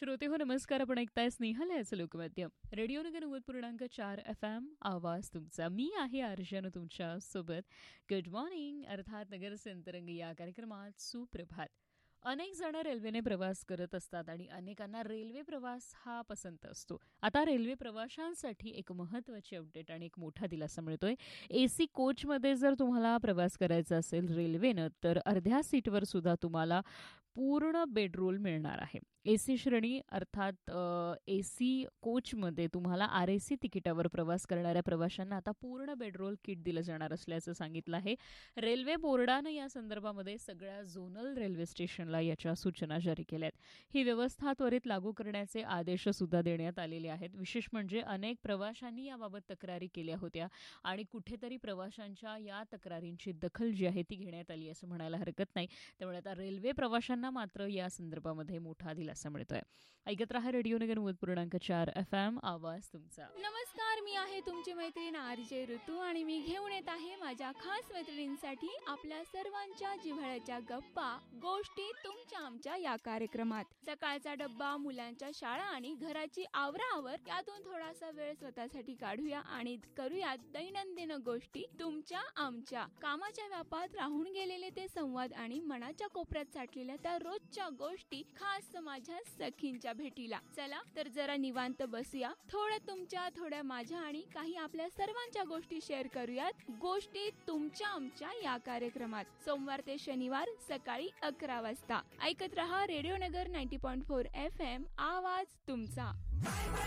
श्रोते हो नमस्कार. आपण ऐकताय स्नेहल याचं लोकमाध्यम रेडिओ नगर 90.4 FM. आवाज तुमचा. मी आहे अर्जन तुमच्या सोबत. Good morning. अर्थात नगर संतरंग या कार्यक्रमात सुप्रभात. अनेक जण रेल्वेने प्रवास करत असतात आणि अनेकांना रेल्वे प्रवास हा पसंत असतो. आता रेल्वे प्रवाशांसाठी एक महत्त्वाची अपडेट आणि एक मोठा दिलासा मिळतोय. AC कोचमध्ये जर तुम्हाला प्रवास करायचा असेल रेल्वेनं तर अर्ध्या सीटवर सुद्धा तुम्हाला पूर्ण बेडरोल मिळणार आहे. AC श्रेणी अर्थात AC कोचमध्ये तुम्हाला RAC तिकिटावर प्रवास करणाऱ्या प्रवाशांना आता पूर्ण बेडरोल किट दिलं जाणार असल्याचं सांगितलं आहे. रेल्वे बोर्डानं या संदर्भामध्ये सगळ्या झोनल रेल्वे स्टेशनला याच्या सूचना जारी केल्या आहेत. ही व्यवस्था त्वरित लागू करण्याचे आदेश सुद्धा देण्यात आलेले आहेत. विशेष म्हणजे अनेक प्रवाशांनी याबाबत तक्रारी केल्या होत्या आणि कुठेतरी प्रवाशांच्या या तक्रारींची दखल जी आहे ती घेण्यात आली असं म्हणायला हरकत नाही. त्यामुळे आता रेल्वे प्रवाशांना मात्र या संदर्भामध्ये मोठा दिलासा मिळतोय. ऐकत रहा रेडिओ नगर 90.4 FM. आवाज तुमचा. नमस्कार, मी आहे तुमची मैत्रीण RJ ऋतू आणि मी घेऊन येत आहे माझ्या खास मैत्रिणींसाठी आपल्या सर्वांच्या जिव्हाळ्याच्या गप्पा गोष्टी तुमच्या आमच्या या कार्यक्रमात. सकाळचा डब्बा, मुलांच्या शाळा आणि घराची आवराआवर यातून थोडासा वेळ स्वतःसाठी काढूया आणि करूया दैनंदिन गोष्टी तुमच्या आमच्या. कामाच्या व्यापात राहून गेलेले ते संवाद आणि मनाच्या कोपऱ्यात साठलेल्या त्या रोजच्या गोष्टी खास माझ्या सखींच्या भेटीला. चला तर जरा निवांत बसूया, थोड्या तुमच्या थोड्या माझ्या आणि काही आपल्या सर्वांच्या गोष्टी शेअर करूयात गोष्टी तुमच्या आमच्या या कार्यक्रमात. सोमवार ते शनिवार सकाळी 11 वाजता ऐकत रहा रेडिओ नगर 90.4 FM. आवाज तुमचा.